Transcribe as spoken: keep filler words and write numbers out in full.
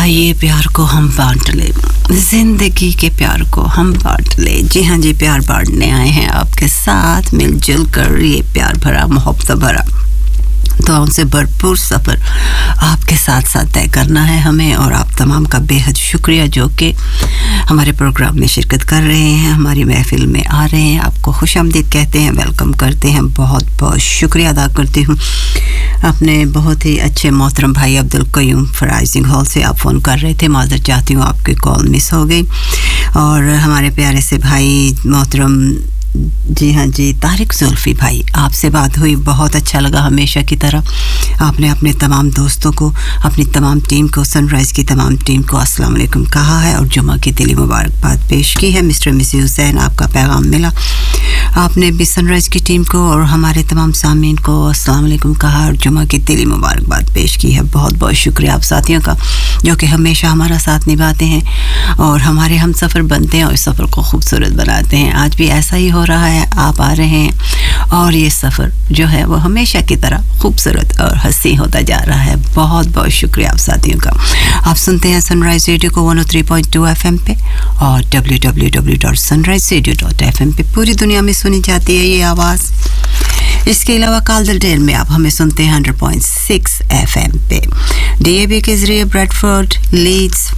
आइए प्यार को हम बांट ले, जिंदगी के प्यार को हम बांट ले। जी हाँ जी, प्यार बांटने आए हैं आपके साथ मिलजुल कर, ये प्यार भरा मोहब्बत भरा तो उनसे भरपूर सफ़र आपके साथ साथ तय करना है हमें। और आप तमाम का बेहद शुक्रिया जो कि हमारे प्रोग्राम में शिरकत कर रहे हैं, हमारी महफिल में आ रहे हैं, आपको खुशामदीद कहते हैं, वेलकम करते हैं। बहुत बहुत शुक्रिया अदा करती हूँ अपने बहुत ही अच्छे मोहतरम भाई अब्दुल कयूम फराइजिंग हॉल से आप फ़ोन कर रहे थे, माज़रत चाहती हूँ आपकी कॉल मिस हो गई। और हमारे प्यारे से भाई मोहतरम जी हाँ जी तारिक जुल्फी भाई, आपसे बात हुई, बहुत अच्छा लगा हमेशा की तरह। आपने अपने तमाम दोस्तों को, अपनी तमाम टीम को, सनराइज़ की तमाम टीम को अस्सलाम वालेकुम कहा है और जुमा की दिली मुबारकबाद पेश की है। मिस्टर मिसी हुसैन, आपका पैगाम मिला, आपने भी सनराइज़ की टीम को और हमारे तमाम सामीन को अस्सलाम वालेकुम कहा और जुमा की दिली मुबारकबाद पेश की है। बहुत बहुत शुक्रिया आप साथियों का जो कि हमेशा हमारा साथ निभाते हैं और हमारे हम सफ़र बनते हैं और इस सफ़र को खूबसूरत बनाते हैं। आज भी ऐसा ही हो रहा है, आप आ रहे हैं और ये सफ़र जो है वो हमेशा की तरह खूबसूरत और हंसी होता जा रहा है। बहुत बहुत शुक्रिया आप साथियों का। आप सुनते हैं सनराइज़ रेडियो को one O three point two F M पे और W W W dot sunrise radio dot F M पे पूरी दुनिया में सुनी जाती है ये आवाज़। इसके अलावा काल्डरडेल में आप हमें सुनते हैं hundred point six F M पे, डी ए बी के ज़रिए ब्रेडफोर्ड, लीड्स,